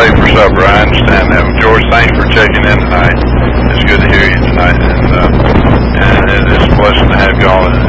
late for supper. I understand that. George, thanks for checking in tonight. It's good to hear you tonight, and it's a blessing to have you all